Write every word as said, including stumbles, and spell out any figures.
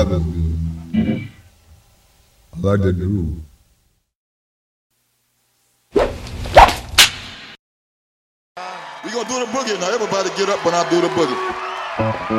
that was good. I like that groove. We gonna do the boogie now. Everybody get up when I do the boogie.